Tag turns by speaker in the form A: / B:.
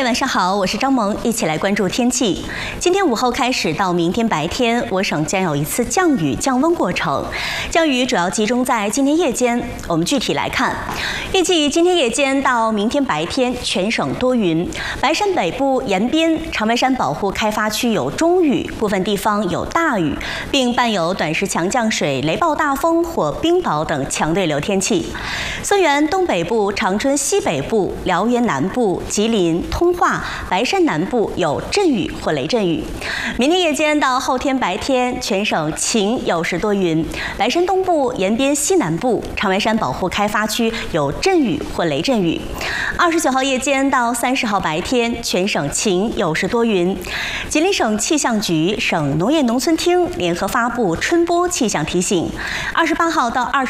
A: 晚上好，我是张萌，一起来关注天气。今天午后开始到明天白天，我省将有一次降雨降温过程。降雨主要集中在今天夜间。我们具体来看，预计今天夜间到明天白天，全省多云，白山北部沿边、长白山保护开发区有中雨，部分地方有大雨，并伴有短时强降水、雷暴大风或冰雹等强对流天气。孙园东北部、长春西北部、辽源南部、吉林、通化、白山南部有阵雨或雷阵雨。明天夜间到后天白天，全省晴有时多云，白山东部、沿边西南部、长白山保护开发区有阵雨或雷阵雨。29号夜间到30号白天，全省晴有时多云。吉林省气象局、省农业农村厅联合发布春播气象提醒。28号到